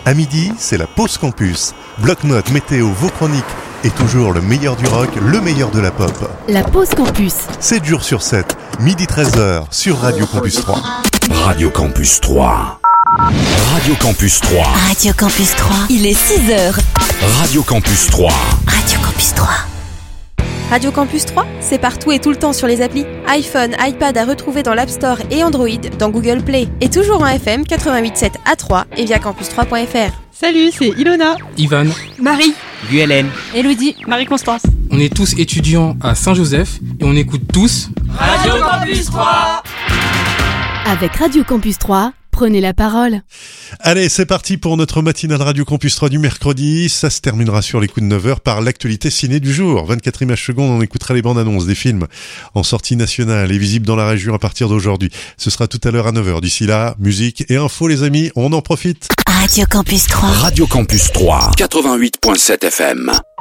À midi, c'est la pause campus. Bloc-notes, météo, vos chroniques et toujours le meilleur du rock, le meilleur de la pop. La pause campus. 7 jours sur 7, midi 13h sur Radio Campus 3. Radio Campus 3. Radio Campus 3. Radio Campus 3. Il est 6h. Radio Campus 3. Radio Campus 3. Radio Campus 3, c'est partout et tout le temps sur les applis. iPhone, iPad à retrouver dans l'App Store et Android, dans Google Play. Et toujours en FM 88.7 à 3 et via campus3.fr. Salut, c'est Ilona, Ivan, Marie, Guélène, Elodie, Marie-Constance. On est tous étudiants à Saint-Joseph et on écoute tous Radio Campus 3. Avec Radio Campus 3, prenez la parole. Allez, c'est parti pour notre matinale Radio Campus 3 du mercredi. Ça se terminera sur les coups de 9h par l'actualité ciné du jour. 24 images secondes, on écoutera les bandes annonces des films en sortie nationale et visibles dans la région à partir d'aujourd'hui. Ce sera tout à l'heure à 9h. D'ici là, musique et info les amis, on en profite. Radio Campus 3. Radio Campus 3. 88.7 FM.